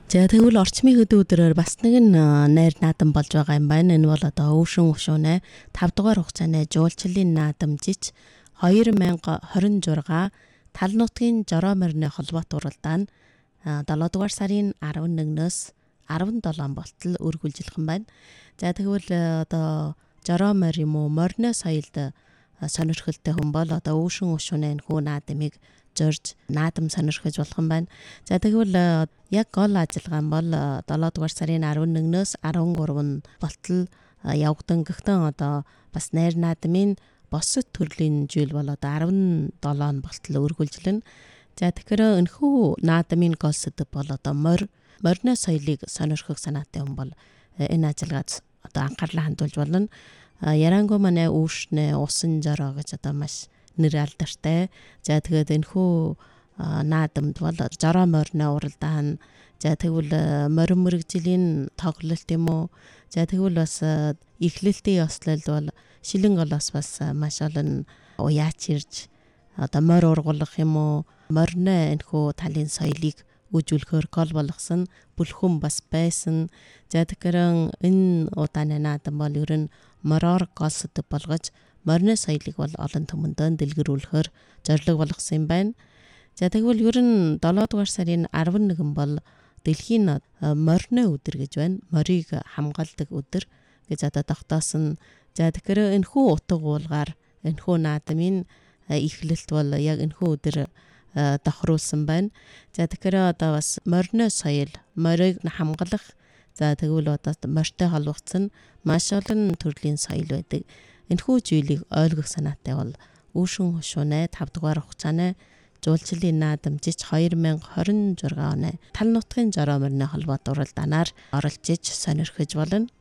За тэгвэл орчмын хөдөө өдрөөр бас нэгэн найр наадам болж байгаа юм байна. Энэ бол одоо өвшин өшөөнэ 5 дугаар хугацааны жуулчлалын наадамжиж 2026 тал нутгийн жороо морины холбоот уралдаан 7 дугаар сарын 11-өөс 17 болтол үргэлжилхэн байна. За тэгвэл одоо жороо морь юм уу морины соёлд сонирхолтой хүн бол одоо өвшин өшөөнэ энэ хүү наадамыг зорж наадам сонирхож болох юм байна. За тэгвэл яг гол ажиллагаа нь бол 7 дугаар сарын 11-өөс 13 болтол явагдан. Гэхдээ одоо бас найр наадмын босод төрлийн жил бол одоо 17 болтол үргэлжлэнэ. За тэгэхээр энэхүү наадмын гол сэдэв бол одоо морины соёлыг сонирхох санаатай хүн бол энэ ажиллагаад одоо анхаарлаа хандуулж болно. Ярангуй манай өвшнэ усан жороо гэж одоо маш нэр алдартай. За тэгээд энэхүү наадамд бол жороо морины уралдаан, за тэгвэл морин мэрэгжлийн тоглолт юм уу. За тэгвэл бас эхлэлтийн ёслол бол шилэн голоос бас маш олон уяач ирж одоо морь ургуулах юм уу, морины энэхүү талын соёлыг үжүүлэхээр гол болгосон бүлхэн бас байсан. За тэгэхээр энэ удааны наадам бол ер нь мороор гол сэдэв болгож морины соёлыг бол олон түмэндээ дэлгэрүүлэхээр зорилго болгосон юм байна. За тэгвэл ер нь 7 дугаар сарын 11 бол дэлхийн морины өдөр гэж байна. Морийг хамгаалдаг өдөр гэж одоо тогтоосон. За тэгэхээр энэхүү утга уулгаар энэхүү наадмын эхлэлт бол яг энэхүү өдөр давхруулсан байна. За тэгэхээр одоо бас морины соёл, морийг хамгаалах, за тэгвэл одоо морьтой холбогдсон маш олон төрлийн соёл байдаг. Энэхүү зүйлийг ойлгох санаатай бол өвшин өшөөнэ 5 дугаар хугацааны жуулчлалын наадамжиж 2026 оны тал нутгийн жороо морины холбоот уралдаанаар оролцож сонирхож болно.